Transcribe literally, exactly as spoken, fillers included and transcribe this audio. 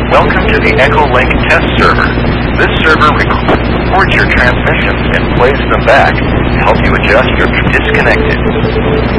Welcome to the EchoLink test server. This server records your transmissions and plays them back to help you adjust your disconnected.